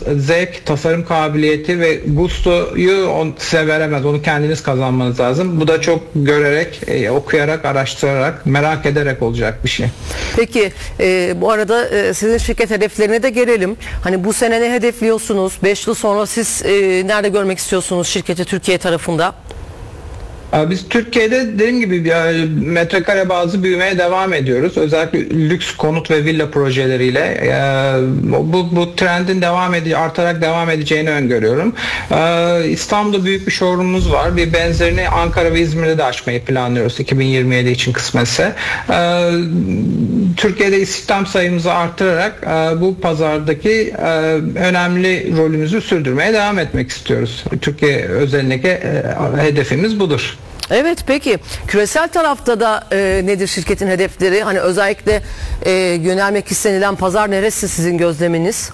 zevk, tasarım kabiliyeti ve gustoyu size veremez. Onu kendiniz kazanmanız lazım. Bu da çok görerek, okuyarak, araştırarak, merak ederek olacak bir şey. Peki bu arada sizin şirket hedeflerine de gelelim. Hani bu sene ne hedefliyorsunuz? 5 yıl sonra siz nerede görmek istiyorsunuz şirketi Türkiye tarafında? Biz Türkiye'de dediğim gibi metrekare bazlı büyümeye devam ediyoruz. Özellikle lüks konut ve villa projeleriyle bu trendin artarak devam edeceğini öngörüyorum. İstanbul'da büyük bir showroom'umuz var. Bir benzerini Ankara ve İzmir'de de açmayı planlıyoruz 2027 için kısmetse. Türkiye'de istihdam sayımızı arttırarak bu pazardaki önemli rolümüzü sürdürmeye devam etmek istiyoruz. Türkiye özelindeki hedefimiz budur. Evet, peki küresel tarafta da nedir şirketin hedefleri? Hani özellikle yönelmek istenilen pazar neresi sizin gözleminiz?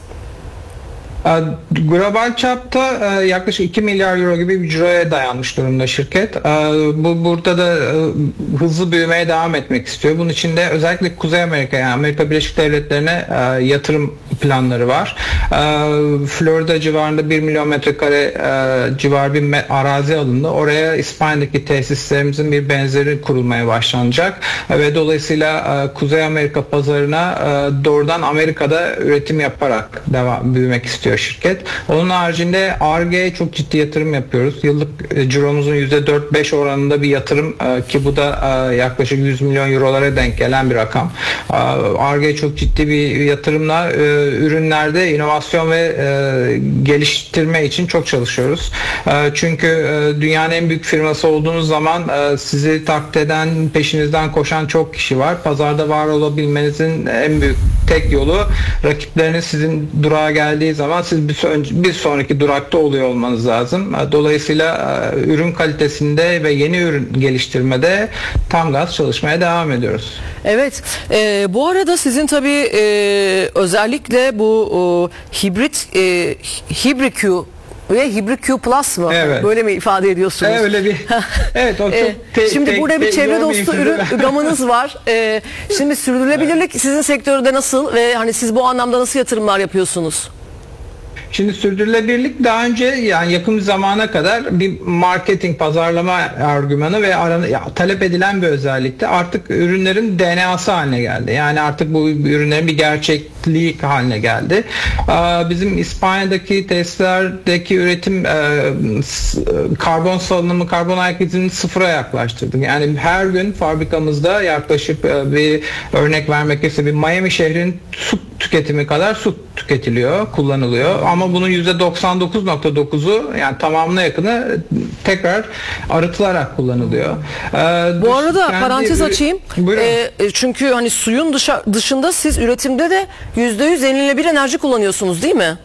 Global çapta yaklaşık 2 milyar euro gibi bir ciroya dayanmış durumda şirket. Burada da hızlı büyümeye devam etmek istiyor. Bunun için de özellikle Kuzey Amerika, yani Amerika Birleşik Devletleri'ne yatırım planları var. Florida civarında 1 milyon metrekare civar bir arazi alındı. Oraya İspanya'daki tesislerimizin bir benzeri kurulmaya başlanacak. Ve dolayısıyla Kuzey Amerika pazarına doğrudan Amerika'da üretim yaparak büyümek istiyor şirket. Onun haricinde Ar-Ge'ye çok ciddi yatırım yapıyoruz. Yıllık ciromuzun %4-5 oranında bir yatırım ki bu da yaklaşık 100 milyon eurolara denk gelen bir rakam. Ar-Ge çok ciddi bir yatırımla ürünlerde inovasyon ve geliştirme için çok çalışıyoruz. Çünkü dünyanın en büyük firması olduğunuz zaman sizi taklit eden, peşinizden koşan çok kişi var. Pazarda var olabilmenizin en büyük tek yolu rakipleriniz sizin durağa geldiği zaman siz bir sonraki durakta oluyor olmanız lazım. Dolayısıyla ürün kalitesinde ve yeni ürün geliştirmede tam gaz çalışmaya devam ediyoruz. Evet. Bu arada sizin tabii özellikle bu HibriQ ve HibriQ Plus mı? Evet. Böyle mi ifade ediyorsunuz? Öyle bir. Evet, o çok şimdi burada bir çevre dostu ürün gamınız var. Şimdi sürdürülebilirlik sizin sektörde nasıl ve hani siz bu anlamda nasıl yatırımlar yapıyorsunuz? Şimdi sürdürülebilirlik daha önce, yani yakın bir zamana kadar bir marketing, pazarlama argümanı ve talep edilen bir özellikte artık ürünlerin DNA'sı haline geldi. Yani artık bu ürünlerin bir gerçekliği haline geldi. Bizim İspanya'daki tesislerdeki üretim karbon salınımı, karbon ayak izini sıfıra yaklaştırdık. Yani her gün fabrikamızda yaklaşık bir örnek vermek gerekirse bir Miami şehrinin su tüketimi kadar su tüketiliyor, kullanılıyor. Ama bunun %99.9'u, yani tamamına yakını tekrar arıtılarak kullanılıyor. Bu arada parantez açayım. Çünkü hani suyun dışında siz üretimde de %100 yenilenebilir enerji kullanıyorsunuz, değil mi?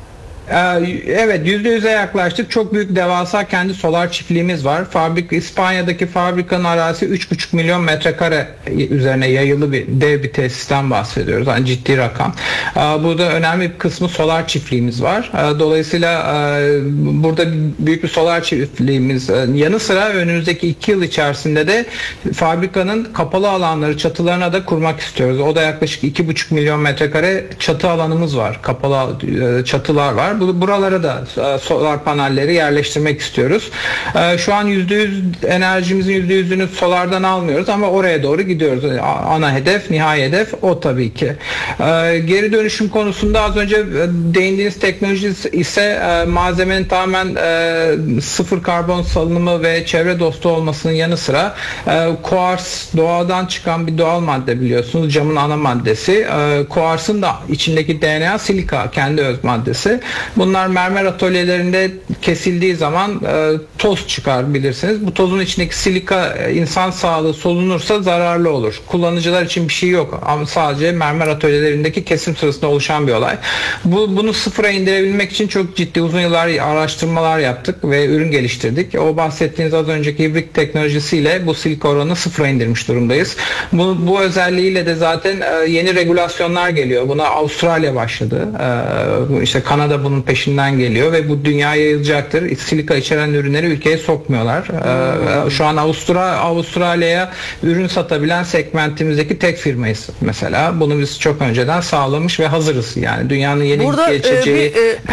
Evet, %100'e yaklaştık. Çok büyük, devasa kendi solar çiftliğimiz var. İspanya'daki fabrikanın arazisi 3,5 milyon metrekare üzerine yayılı bir dev bir tesisten bahsediyoruz. Yani ciddi rakam. Burada önemli bir kısmı solar çiftliğimiz var. Dolayısıyla burada büyük bir solar çiftliğimiz yanı sıra önümüzdeki 2 yıl içerisinde de fabrikanın kapalı alanları, çatılarına da kurmak istiyoruz. O da yaklaşık 2,5 milyon metrekare çatı alanımız var. Kapalı çatılar var. Buralara da solar panelleri yerleştirmek istiyoruz. Şu an %100 enerjimizin %100'ünü solardan almıyoruz ama oraya doğru gidiyoruz. Ana hedef, nihai hedef o tabii ki. Geri dönüşüm konusunda az önce değindiğiniz teknoloji ise malzemenin tamamen sıfır karbon salınımı ve çevre dostu olmasının yanı sıra kuars, doğadan çıkan bir doğal madde, biliyorsunuz. Camın ana maddesi. Kuarsın da içindeki DNA silika, kendi öz maddesi. Bunlar mermer atölyelerinde kesildiği zaman toz çıkar, bilirsiniz. Bu tozun içindeki silika insan sağlığı solunursa zararlı olur. Kullanıcılar için bir şey yok ama sadece mermer atölyelerindeki kesim sırasında oluşan bir olay. Bunu sıfıra indirebilmek için çok ciddi uzun yıllar araştırmalar yaptık ve ürün geliştirdik. O bahsettiğiniz az önceki hibrit teknolojisiyle bu silika oranını sıfıra indirmiş durumdayız. Bu özelliğiyle de zaten yeni regülasyonlar geliyor. Buna Avustralya başladı. İşte Kanada bunun peşinden geliyor ve bu dünyaya yayılacaktır. Silika içeren ürünleri ülkeye sokmuyorlar. Şu an Avustralya'ya ürün satabilen segmentimizdeki tek firmayız mesela. Bunu biz çok önceden sağlamış ve hazırız. Yani dünyanın yeni geçeceği